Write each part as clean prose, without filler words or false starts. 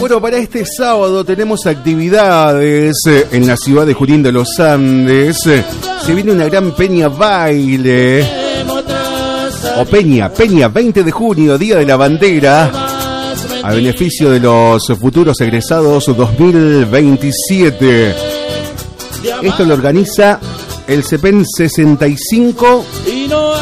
Bueno, para este sábado tenemos actividades en la ciudad de Junín de los Andes. Se viene una gran peña baile. O peña, 20 de junio, Día de la Bandera, a beneficio de los futuros egresados 2027. Esto lo organiza el CEPEN 65. Y no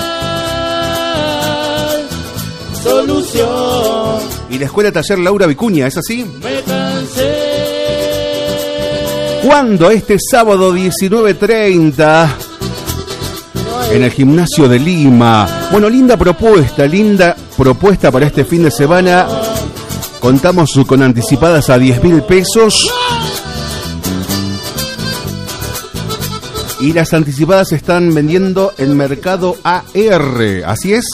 hay solución. Y la Escuela Taller Laura Vicuña, ¿es así? Me cansé. ¿Cuándo? Este sábado 19:30 en el Gimnasio de Lima. Bueno, linda propuesta para este fin de semana. Contamos con anticipadas a 10.000 pesos. Y las anticipadas se están vendiendo en Mercado AR, ¿así es?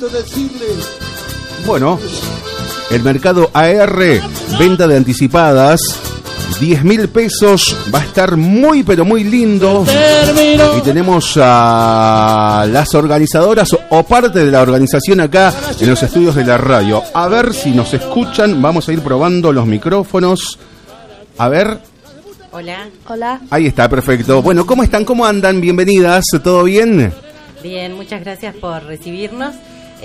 Bueno, el Mercado AR, venta de anticipadas, 10.000 pesos, va a estar muy pero muy lindo. Y tenemos a las organizadoras o parte de la organización acá en los estudios de la radio. A ver si nos escuchan, vamos a ir probando los micrófonos. A ver. Hola. Hola. Ahí está, perfecto. Bueno, ¿cómo están? ¿Cómo andan? Bienvenidas, ¿todo bien? Bien, muchas gracias por recibirnos.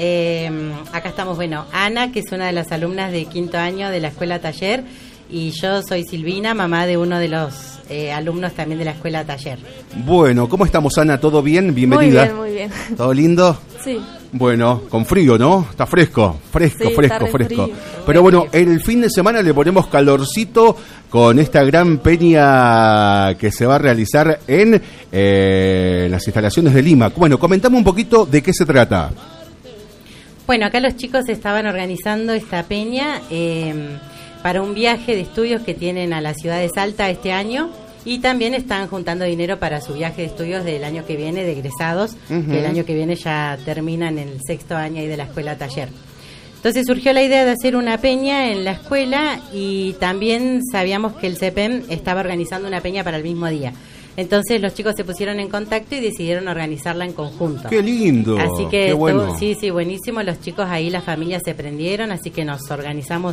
Acá estamos, bueno, Ana, que es una de las alumnas de quinto año de la Escuela Taller, y yo soy Silvina, mamá de uno de los alumnos también de la Escuela Taller. Bueno, ¿cómo estamos, Ana? ¿Todo bien? Bienvenida. Muy bien. ¿Todo lindo? Sí. Bueno, con frío, ¿no? Está fresco. Sí, está re fresco. frío. Pero bueno, el fin de semana le ponemos calorcito con esta gran peña que se va a realizar en las instalaciones de Lima. Bueno, comentame un poquito de qué se trata. Bueno, acá los chicos estaban organizando esta peña para un viaje de estudios que tienen a la ciudad de Salta este año, y también están juntando dinero para su viaje de estudios del año que viene, de egresados, que el año que viene ya terminan el sexto año ahí de la Escuela Taller. Entonces surgió la idea de hacer una peña en la escuela, y también sabíamos que el CEPEN estaba organizando una peña para el mismo día. Entonces los chicos se pusieron en contacto y decidieron organizarla en conjunto. ¡Qué lindo! Así que qué bueno. sí, buenísimo. Los chicos ahí, las familias se prendieron, así que nos organizamos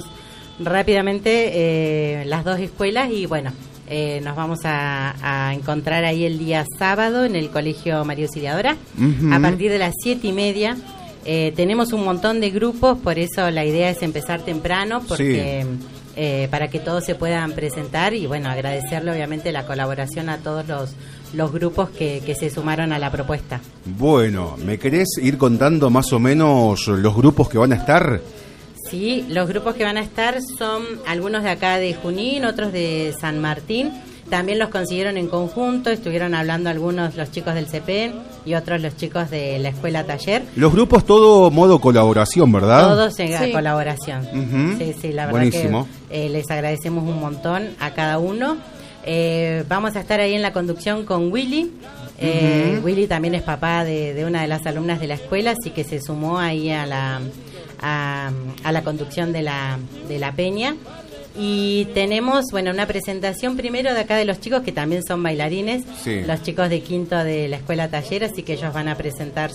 rápidamente las dos escuelas, y bueno, nos vamos a encontrar ahí el día sábado en el Colegio María Auxiliadora, a partir de las 7:30. Tenemos un montón de grupos, por eso la idea es empezar temprano, porque para que todos se puedan presentar, y bueno, agradecerle obviamente la colaboración a todos los grupos que se sumaron a la propuesta. Bueno, ¿me querés ir contando más o menos los grupos que van a estar? Sí, los grupos que van a estar son algunos de acá de Junín, otros de San Martín. También los consiguieron en conjunto, estuvieron hablando algunos los chicos del CEPEN y otros los chicos de la Escuela Taller. Los grupos todo modo colaboración, ¿verdad? Todos en colaboración. Sí, la verdad. Buenísimo. Que les agradecemos un montón a cada uno. Vamos a estar ahí en la conducción con Willy. Willy también es papá de una de las alumnas de la escuela, así que se sumó ahí a la conducción de la peña. Y tenemos, bueno, una presentación primero de acá de los chicos que también son bailarines, los chicos de quinto de la Escuela Taller, así que ellos van a presentar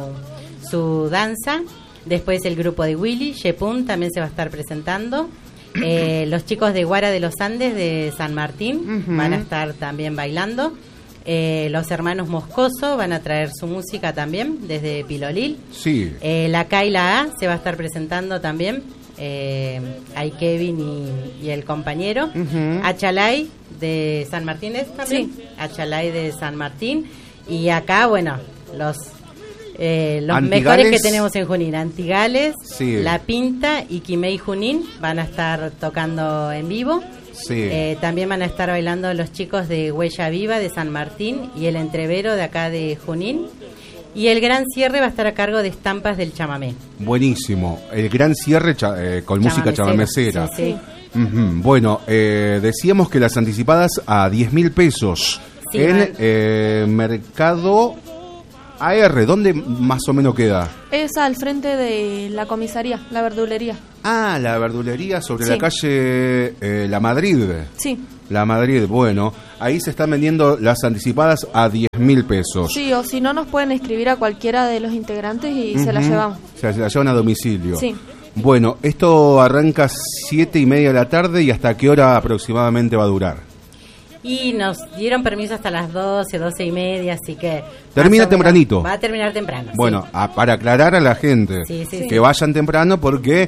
su danza. Después el grupo de Willy, Yepun, también se va a estar presentando. Los chicos de Guara de los Andes de San Martín van a estar también bailando. Los hermanos Moscoso van a traer su música también desde Pilolil. Sí. La K y la A se va a estar presentando también. Hay Kevin y el compañero. Achalay de San Martín también. Sí. Achalay de San Martín. Y acá, bueno, los mejores que tenemos en Junín, Antigales, La Pinta y Quimei Junín van a estar tocando en vivo. Sí. También van a estar bailando los chicos de Huella Viva de San Martín y el Entrevero de acá de Junín. Y el gran cierre va a estar a cargo de Estampas del Chamamé. Buenísimo. El gran cierre con música chamamecera. Sí. Bueno, decíamos que las anticipadas a 10.000 pesos en Mercado AR. ¿Dónde más o menos queda? Es al frente de la comisaría, la verdulería. Ah, la verdulería sobre la calle La Madrid. Sí. La Madrid, bueno, ahí se están vendiendo las anticipadas a 10.000 pesos. Sí, o si no nos pueden escribir a cualquiera de los integrantes y se las llevamos. O sea, se las llevan a domicilio. Sí. Bueno, esto arranca 7:30 de la tarde, ¿y hasta qué hora aproximadamente va a durar? Y nos dieron permiso hasta las 12:30, así que... Termina tempranito. Va a terminar temprano. Bueno, sí. Para aclarar a la gente que vayan temprano porque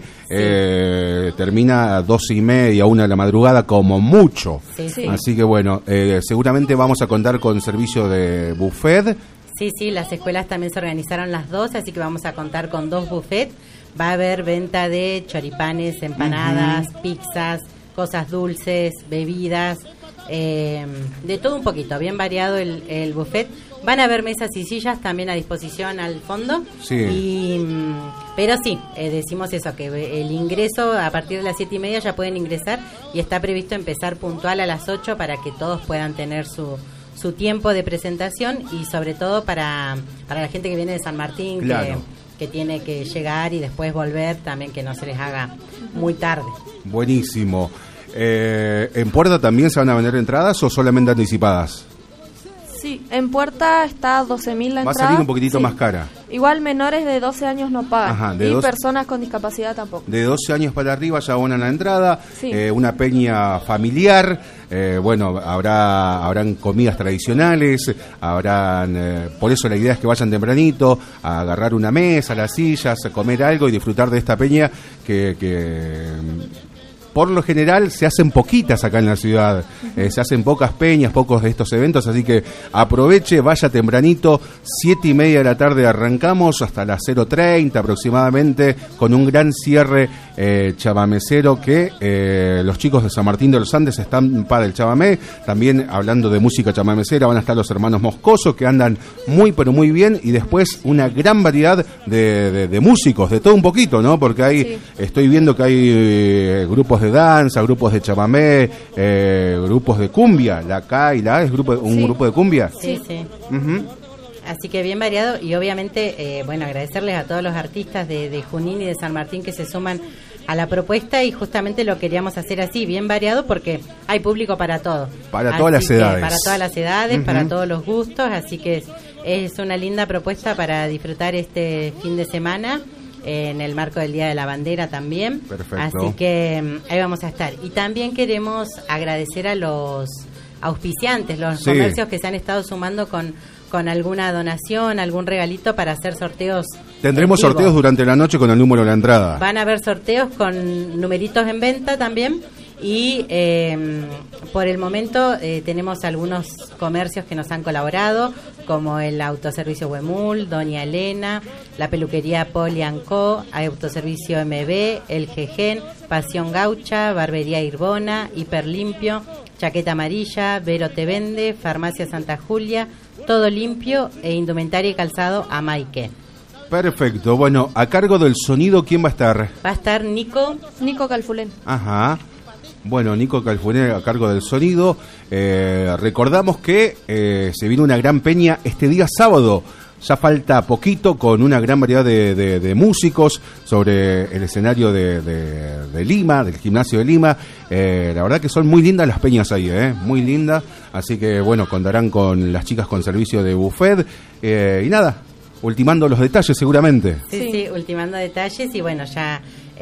termina 12:30, 1 de la madrugada como mucho. Sí. Así que bueno, seguramente vamos a contar con servicio de buffet. Sí, las escuelas también se organizaron las 12, así que vamos a contar con 2 buffets. Va a haber venta de choripanes, empanadas, pizzas, cosas dulces, bebidas, de todo un poquito, bien variado el buffet. Van a haber mesas y sillas también a disposición al fondo. Sí. Pero sí, decimos eso, que el ingreso a partir de las 7:30 ya pueden ingresar y está previsto empezar puntual a las 8 para que todos puedan tener su tiempo de presentación y sobre todo para la gente que viene de San Martín, claro, que tiene que llegar y después volver, también que no se les haga muy tarde. Buenísimo. ¿En Puerta también se van a vender entradas o solamente anticipadas? Sí, en Puerta está 12.000 la entrada. Va a salir un poquitito más cara. Igual menores de 12 años no pagan. Ajá, y personas con discapacidad tampoco. De 12 años para arriba ya abonan la entrada. Sí. Una peña familiar. Bueno, habrán comidas tradicionales. Por eso la idea es que vayan tempranito a agarrar una mesa, las sillas, a comer algo y disfrutar de esta peña que por lo general se hacen poquitas acá en la ciudad, se hacen pocas peñas, pocos de estos eventos, así que aproveche, vaya tempranito, 7:30 de la tarde arrancamos hasta las 0:30 aproximadamente, con un gran cierre chamamecero que los chicos de San Martín de los Andes están para el chamamé. También hablando de música chamamecera van a estar los hermanos Moscoso, que andan muy pero muy bien, y después una gran variedad de músicos, de todo un poquito, ¿no? Porque hay, estoy viendo que hay grupos de danza, grupos de chamamé, grupos de cumbia, la K y la A es un grupo de cumbia. Sí. Así que bien variado y obviamente, agradecerles a todos los artistas de Junín y de San Martín que se suman a la propuesta, y justamente lo queríamos hacer así, bien variado, porque hay público para todo. Para todas las edades. Para todas las edades, para todos los gustos, así que es una linda propuesta para disfrutar este fin de semana, en el marco del Día de la Bandera también. Perfecto. Así que ahí vamos a estar. Y también queremos agradecer a los auspiciantes, los comercios que se han estado sumando con alguna donación, algún regalito para hacer sorteos. Tendremos sorteos durante la noche con el número de la entrada. Van a haber sorteos con numeritos en venta también. Y por el momento tenemos algunos comercios que nos han colaborado, como el Autoservicio Huemul, Doña Elena, la peluquería Poli & Co, Autoservicio MB, El Jejen, Pasión Gaucha, Barbería Irbona, Hiperlimpio, Chaqueta Amarilla, Vero Te Vende, Farmacia Santa Julia, Todo Limpio e Indumentaria y Calzado Amaique. Perfecto. Bueno, a cargo del sonido, ¿quién va a estar? Va a estar Nico Calfulén. Ajá. Bueno, Nico Calfulén a cargo del sonido. Recordamos que se viene una gran peña este día sábado. Ya falta poquito, con una gran variedad de músicos sobre el escenario de Lima, del gimnasio de Lima. La verdad que son muy lindas las peñas ahí, muy lindas. Así que bueno, contarán con las chicas con servicio de buffet. Y nada, ultimando los detalles seguramente. Sí, ultimando detalles y bueno, ya...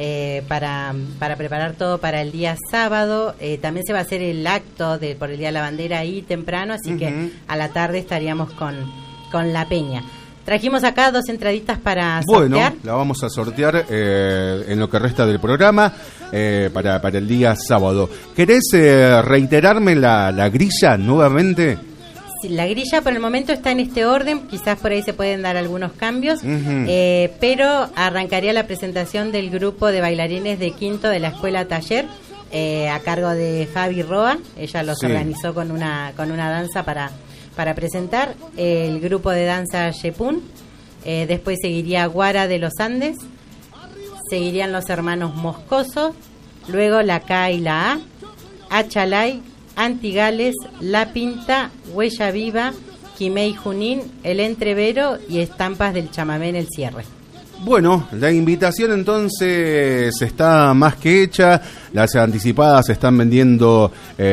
para preparar todo para el día sábado. También se va a hacer el acto por el Día de la Bandera ahí temprano, así que a la tarde estaríamos con la peña. Trajimos acá 2 entraditas para sortear. Bueno, la vamos a sortear en lo que resta del programa para el día sábado. ¿Querés reiterarme la grilla nuevamente? La grilla por el momento está en este orden, quizás por ahí se pueden dar algunos cambios, pero arrancaría la presentación del grupo de bailarines de quinto de la Escuela Taller, a cargo de Fabi Roa. Ella los organizó con una danza para presentar. El grupo de danza Yepún, después seguiría Guara de los Andes, seguirían los hermanos Moscoso, luego la K y la A, Achalay, Antigales, La Pinta, Huella Viva, Quimei Junín, El Entrevero y Estampas del Chamamé en el cierre. Bueno, la invitación entonces está más que hecha. Las anticipadas se están vendiendo,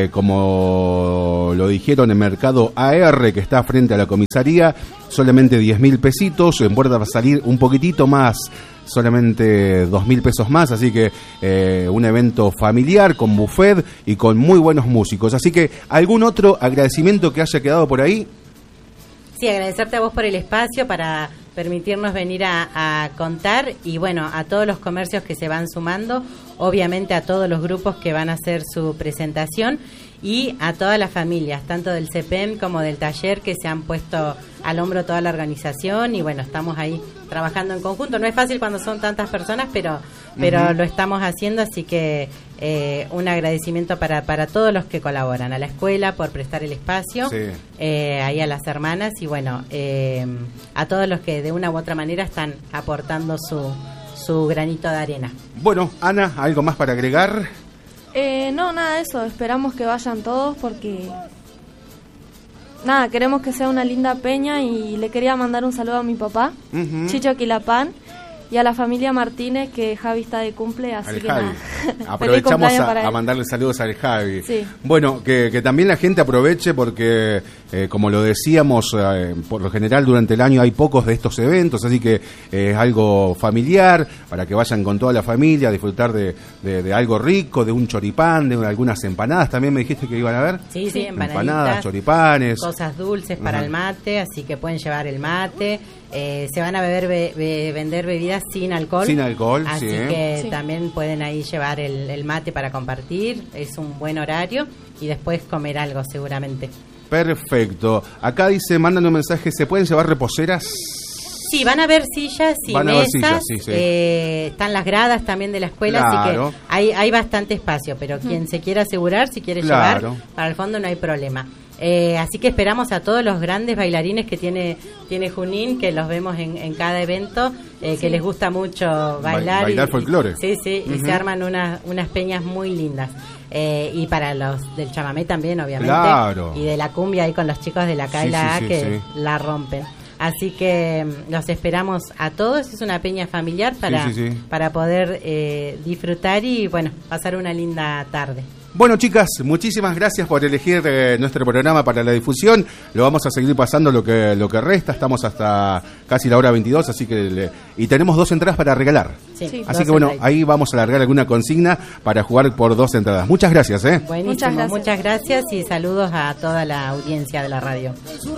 como lo dijeron, en Mercado AR, que está frente a la comisaría, solamente 10.000 pesitos. En Puerta va a salir un poquitito más solamente 2.000 pesos más, así que un evento familiar con buffet y con muy buenos músicos. Así que, ¿algún otro agradecimiento que haya quedado por ahí? Sí, agradecerte a vos por el espacio para permitirnos venir a contar y bueno, a todos los comercios que se van sumando, obviamente a todos los grupos que van a hacer su presentación y a todas las familias, tanto del CPEM como del taller, que se han puesto al hombro toda la organización y bueno, estamos ahí trabajando en conjunto. No es fácil cuando son tantas personas, pero lo estamos haciendo, así que un agradecimiento para todos los que colaboran, a la escuela por prestar el espacio, ahí a las hermanas y bueno, a todos los que de una u otra manera están aportando su granito de arena. Bueno, Ana, ¿algo más para agregar? No, nada de eso, esperamos que vayan todos porque nada, queremos que sea una linda peña y le quería mandar un saludo a mi papá, Chicho Quilapán, y a la familia Martínez, que Javi está de cumple, así que nada. Aprovechamos a mandarle saludos al Javi. Sí. Bueno, que también la gente aproveche porque, como lo decíamos, por lo general durante el año hay pocos de estos eventos, así que es algo familiar, para que vayan con toda la familia a disfrutar de algo rico, de un choripán, de algunas empanadas. También me dijiste que iban a ver. Sí, empanadas, choripanes. Cosas dulces para el mate, así que pueden llevar el mate. Se van a vender bebidas sin alcohol. Sin alcohol, así que también pueden ahí llevar el mate para compartir. Es un buen horario y después comer algo seguramente. Perfecto. Acá dice, mandan un mensaje, ¿se pueden llevar reposeras? Sí, van a haber sillas y mesas. Están las gradas también de la escuela, así que hay bastante espacio, pero quien se quiera asegurar, si quiere llevar, para el fondo no hay problema. Así que esperamos a todos los grandes bailarines que tiene Junín, que los vemos en cada evento, que les gusta mucho bailar. Bailar folclore. Sí, y se arman unas peñas muy lindas. Y para los del chamamé también, obviamente. Claro. Y de la cumbia ahí con los chicos de la Kaila que la rompen. Así que los esperamos a todos. Es una peña familiar para poder disfrutar y bueno, pasar una linda tarde. Bueno, chicas, muchísimas gracias por elegir nuestro programa para la difusión. Lo vamos a seguir pasando lo que resta. Estamos hasta casi la hora 22, así que y tenemos 2 entradas para regalar. Sí, así que bueno, ahí vamos a alargar alguna consigna para jugar por 2 entradas. Muchas gracias, Buenísimo, muchas gracias y saludos a toda la audiencia de la radio.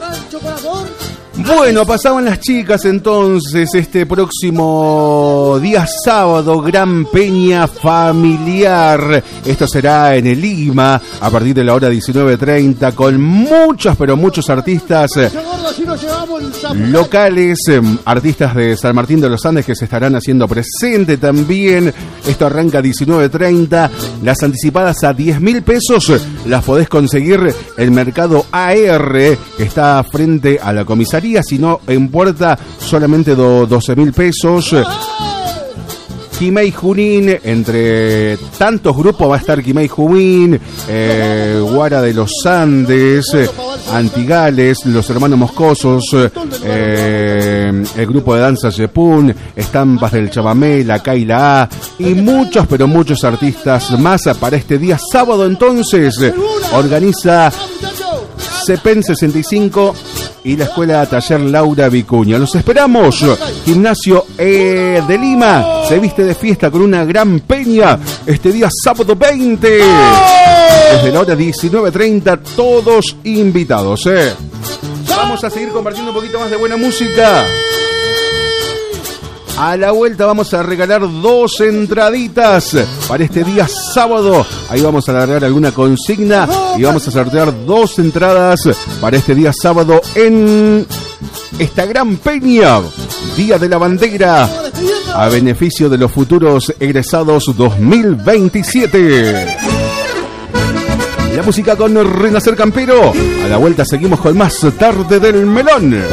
Bueno, pasaban las chicas entonces este próximo día sábado, gran peña familiar. Esto será en el Lima a partir de la hora 19:30 con muchos, pero muchos artistas locales, artistas de San Martín de los Andes que se estarán haciendo presente también. Esto arranca a 19:30. Las anticipadas a 10.000 pesos las podés conseguir en Mercado AR, que está frente a la comisaría. Si no, en puerta solamente 12.000 pesos. Quimei Junín, entre tantos grupos va a estar Quimei Junín, Guara de los Andes, Antigales, los Hermanos Moscosos, el grupo de danza Yepún, Estampas del Chamamé, la Kaila A y muchos, pero muchos artistas más para este día sábado. Entonces, organiza CPEN 65 y la Escuela Taller Laura Vicuña. Los esperamos. Gimnasio de Lima se viste de fiesta con una gran peña este día sábado 20. Desde la hora 19:30, todos invitados. Vamos a seguir compartiendo un poquito más de buena música. A la vuelta vamos a regalar 2 entraditas para este día sábado. Ahí vamos a alargar alguna consigna y vamos a sortear 2 entradas para este día sábado en esta gran peña, Día de la Bandera, a beneficio de los futuros egresados 2027. La música con Renacer Campero. A la vuelta seguimos con más Tarde del Melón.